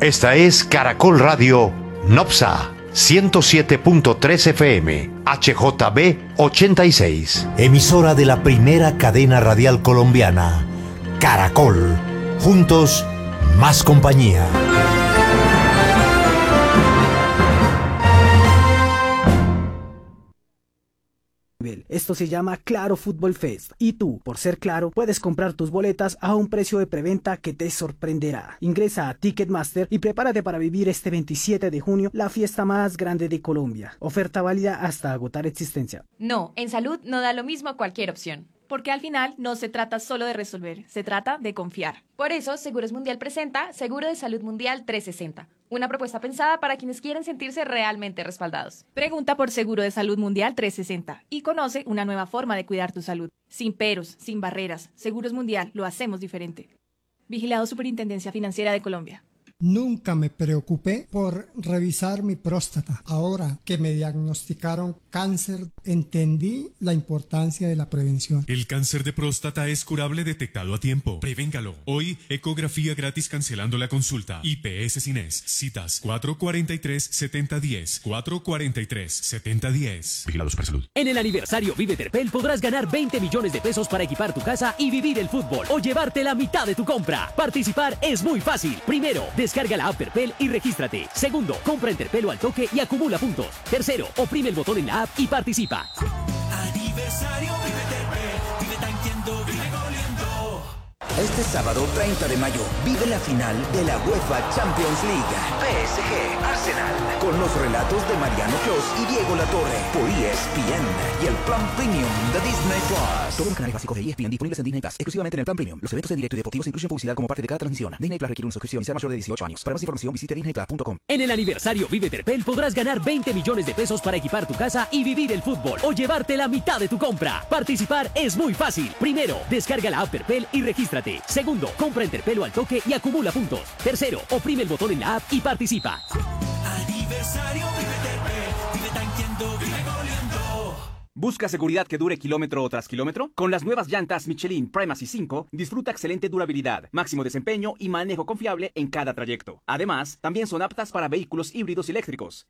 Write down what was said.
Esta es Caracol Radio Nopsa 107.3 FM, HJB 86. Emisora de la primera cadena radial colombiana, Caracol. Juntos, más compañía. Esto se llama Claro Fútbol Fest y tú, por ser Claro, puedes comprar tus boletas a un precio de preventa que te sorprenderá. Ingresa a Ticketmaster y prepárate para vivir este 27 de junio la fiesta más grande de Colombia. Oferta válida hasta agotar existencia. No, en salud no da lo mismo cualquier opción. Porque al final no se trata solo de resolver, se trata de confiar. Por eso, Seguros Mundial presenta Seguro de Salud Mundial 360. Una propuesta pensada para quienes quieren sentirse realmente respaldados. Pregunta por Seguro de Salud Mundial 360 y conoce una nueva forma de cuidar tu salud. Sin peros, sin barreras. Seguros Mundial, lo hacemos diferente. Vigilado Superintendencia Financiera de Colombia. Nunca me preocupé por revisar mi próstata. Ahora que me diagnosticaron cáncer, entendí la importancia de la prevención. El cáncer de próstata es curable detectado a tiempo. Prevéngalo. Hoy, ecografía gratis cancelando la consulta. IPS Cines. Citas 443-7010. 443-7010. Vigilado Supersalud. En el aniversario Vive Terpel podrás ganar 20 millones de pesos para equipar tu casa y vivir el fútbol o llevarte la mitad de tu compra. Participar es muy fácil. Primero, descarga la app Terpel y regístrate. Segundo, compra en Terpel o al toque y acumula puntos. Tercero, oprime el botón en la app y participa. Aniversario Vive Terpel, vive tanqueando, vive goleando. Este sábado 30 de mayo vive la final de la UEFA Champions League. PSG Arsenal. Con los relatos de Mariano Clos y Diego Latorre por ESPN y el plan premium de Disney Plus. Todos los canales básicos de ESPN disponibles en Disney Plus, exclusivamente en el plan premium. Los eventos en directo y deportivos incluyen publicidad como parte de cada transmisión. Disney Plus requiere una suscripción y sea mayor de 18 años. Para más información visite disneyplus.com. En el aniversario Vive Terpel podrás ganar 20 millones de pesos para equipar tu casa y vivir el fútbol o llevarte la mitad de tu compra. Participar es muy fácil. Primero, descarga la app Terpel y regístrate. Segundo, compra en Terpel o al toque y acumula puntos. Tercero, oprime el botón en la app y participa. Aniversario Vive Terpel, vive tanqueando, vive goleando. ¿Busca seguridad que dure kilómetro tras kilómetro? Con las nuevas llantas Michelin Primacy 5, disfruta excelente durabilidad, máximo desempeño y manejo confiable en cada trayecto. Además, también son aptas para vehículos híbridos eléctricos.